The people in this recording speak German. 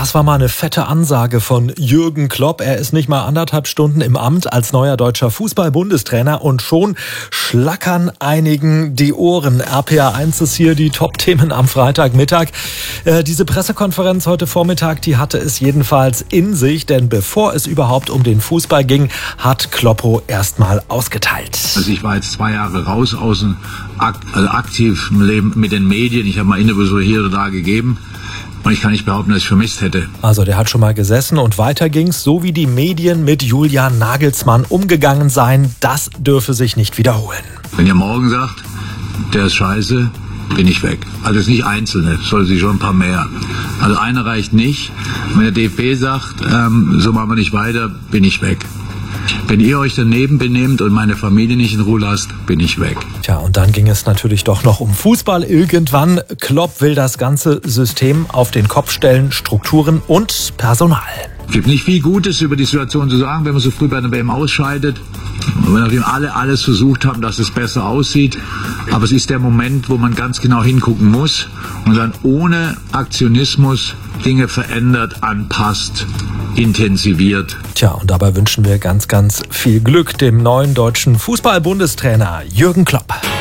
Das war mal eine fette Ansage von Jürgen Klopp. Er ist nicht mal 1,5 Stunden im Amt als neuer deutscher Fußball-Bundestrainer und schon schlackern einigen die Ohren. RPA1 ist hier die Top-Themen am Freitagmittag. Diese Pressekonferenz heute Vormittag, die hatte es jedenfalls in sich, denn bevor es überhaupt um den Fußball ging, hat Kloppo erstmal ausgeteilt. Also ich war jetzt 2 Jahre raus aus dem aktiv im Leben mit den Medien. Ich habe mal Interviews so hier oder da gegeben. Und ich kann nicht behaupten, dass ich vermisst hätte. Also der hat schon mal gesessen und weiter ging's. So wie die Medien mit Julian Nagelsmann umgegangen seien, das dürfe sich nicht wiederholen. Wenn ihr morgen sagt, der ist scheiße, bin ich weg. Also es ist nicht Einzelne, es soll sich schon ein paar mehr. Also einer reicht nicht. Wenn der DFB sagt, so machen wir nicht weiter, bin ich weg. Wenn ihr euch daneben benehmt und meine Familie nicht in Ruhe lasst, bin ich weg. Tja, und dann ging es natürlich doch noch um Fußball irgendwann. Klopp will das ganze System auf den Kopf stellen, Strukturen und Personal. Es gibt nicht viel Gutes über die Situation zu sagen, wenn man so früh bei der WM ausscheidet. Und wenn nachdem alle alles versucht haben, dass es besser aussieht. Aber es ist der Moment, wo man ganz genau hingucken muss und dann ohne Aktionismus Dinge verändert, anpasst, intensiviert. Tja, und dabei wünschen wir ganz, ganz viel Glück dem neuen deutschen Fußball-Bundestrainer Jürgen Klopp.